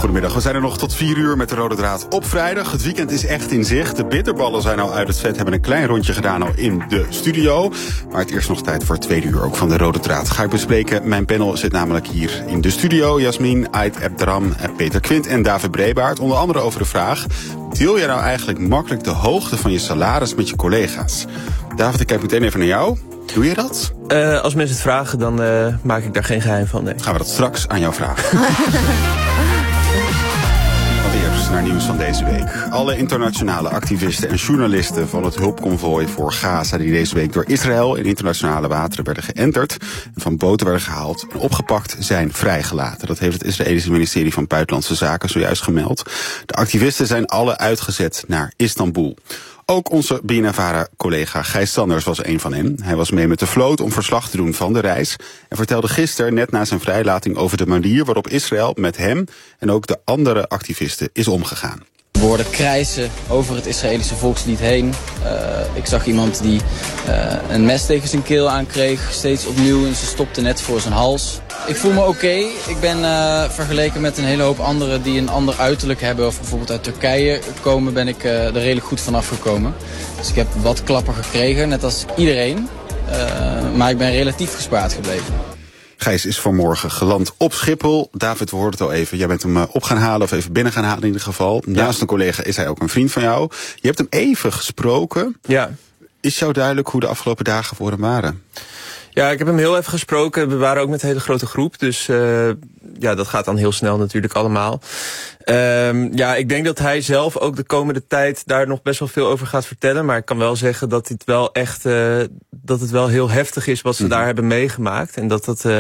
Goedemiddag, we zijn er nog tot 4 uur met de Rode Draad op vrijdag. Het weekend is echt in zicht. De bitterballen zijn al uit het vet, hebben een klein rondje gedaan al in de studio. Maar het eerst nog tijd voor het tweede uur ook van de Rode Draad. Ga ik bespreken. Mijn panel zit namelijk hier in de studio. Jasmin, Ait Abderram, Peter Quint en David Brebaert. Onder andere over de vraag: deel jij nou eigenlijk makkelijk de hoogte van je salaris met je collega's? David, ik kijk meteen even naar jou. Doe je dat? Als mensen het vragen, dan maak ik daar geen geheim van. Nee. Gaan we dat straks aan jou vragen. Eerst naar nieuws van deze week. Alle internationale activisten en journalisten van het hulpconvooi voor Gaza, die deze week door Israël in internationale wateren werden geënterd en van boten werden gehaald en opgepakt, zijn vrijgelaten. Dat heeft het Israëlische ministerie van Buitenlandse Zaken zojuist gemeld. De activisten zijn alle uitgezet naar Istanbul. Ook onze BNNVARA-collega Gijs Sanders was een van hen. Hij was mee met de vloot om verslag te doen van de reis en vertelde gisteren, net na zijn vrijlating, over de manier waarop Israël met hem en ook de andere activisten is omgegaan. Woorden krijsen over het Israëlische volkslied heen. Ik zag iemand die een mes tegen zijn keel aankreeg, steeds opnieuw, en ze stopte net voor zijn hals. Ik voel me oké. Ik ben vergeleken met een hele hoop anderen die een ander uiterlijk hebben, of bijvoorbeeld uit Turkije komen, ben ik er redelijk goed vanaf gekomen. Dus ik heb wat klappen gekregen, net als iedereen. Maar ik ben relatief gespaard gebleven. Gijs is vanmorgen geland op Schiphol. David, we hoorden het al even. Jij bent hem op gaan halen, of even binnen gaan halen in ieder geval. Naast een collega is hij ook een vriend van jou. Je hebt hem even gesproken. Ja. Is jou duidelijk hoe de afgelopen dagen voor hem waren? Ja, ik heb hem heel even gesproken. We waren ook met een hele grote groep. Dus dat gaat dan heel snel natuurlijk allemaal. Ik denk dat hij zelf ook de komende tijd daar nog best wel veel over gaat vertellen. Maar ik kan wel zeggen dat het wel echt dat het wel heel heftig is wat ze daar hebben meegemaakt. En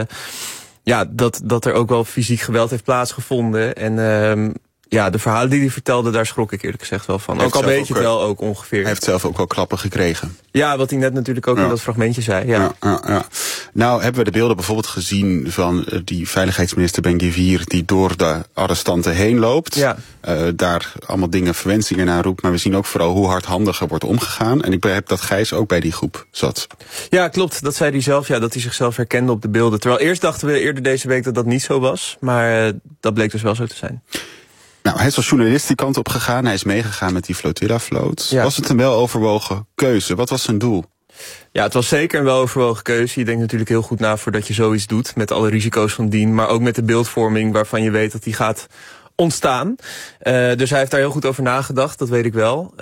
dat er ook wel fysiek geweld heeft plaatsgevonden. En de verhalen die hij vertelde, daar schrok ik eerlijk gezegd wel van. Ook al weet je het wel ook ongeveer. Hij heeft zelf ook wel klappen gekregen. Ja, wat hij net natuurlijk ook in dat fragmentje zei. Ja. Nou hebben we de beelden bijvoorbeeld gezien van die veiligheidsminister Ben-Gvir die door de arrestanten heen loopt. Ja. Daar allemaal dingen, verwensingen naar roept. Maar we zien ook vooral hoe hardhandig er wordt omgegaan. En ik begrijp dat Gijs ook bij die groep zat. Ja, klopt. Dat zei hij zelf. Ja, dat hij zichzelf herkende op de beelden. Terwijl eerst dachten we eerder deze week dat dat niet zo was. Maar dat bleek dus wel zo te zijn. Nou, hij is als journalist die kant op gegaan. Hij is meegegaan met die flotilla-vloot. Ja. Was het een weloverwogen keuze? Wat was zijn doel? Ja, het was zeker een weloverwogen keuze. Je denkt natuurlijk heel goed na voordat je zoiets doet. Met alle risico's van dien. Maar ook met de beeldvorming waarvan je weet dat die gaat ontstaan. Dus hij heeft daar heel goed over nagedacht, dat weet ik wel.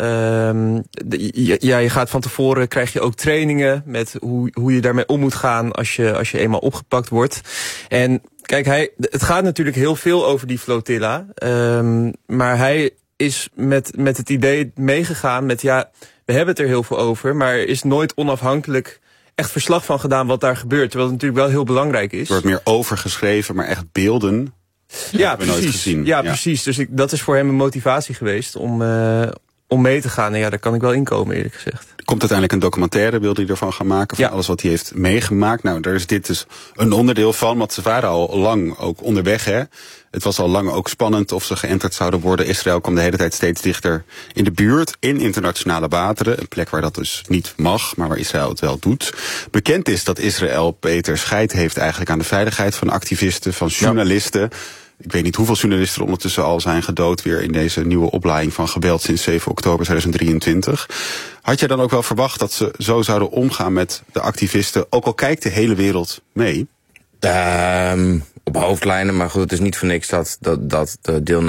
Je gaat van tevoren, krijg je ook trainingen met hoe je daarmee om moet gaan als je eenmaal opgepakt wordt. En kijk, het gaat natuurlijk heel veel over die flotilla. Maar hij is met het idee meegegaan met, we hebben het er heel veel over, maar er is nooit onafhankelijk echt verslag van gedaan wat daar gebeurt. Terwijl het natuurlijk wel heel belangrijk is. Er wordt meer overgeschreven, maar echt beelden. Ja, precies. Ja, precies. Dus dat is voor hem een motivatie geweest om mee te gaan. En ja, daar kan ik wel inkomen, eerlijk gezegd. Er komt uiteindelijk een documentaire, wilde hij ervan gaan maken, van alles wat hij heeft meegemaakt. Nou, daar is dit dus een onderdeel van, want ze waren al lang ook onderweg, hè. Het was al lang ook spannend of ze geënterd zouden worden. Israël kwam de hele tijd steeds dichter in de buurt, in internationale wateren. Een plek waar dat dus niet mag, maar waar Israël het wel doet. Bekend is dat Israël, Peter, scheid heeft eigenlijk aan de veiligheid van activisten, van journalisten. Ja. Ik weet niet hoeveel journalisten er ondertussen al zijn gedood weer in deze nieuwe oplaaiing van geweld sinds 7 oktober 2023. Had jij dan ook wel verwacht dat ze zo zouden omgaan met de activisten, ook al kijkt de hele wereld mee? Op hoofdlijnen, maar goed, het is niet voor niks dat de deelnemers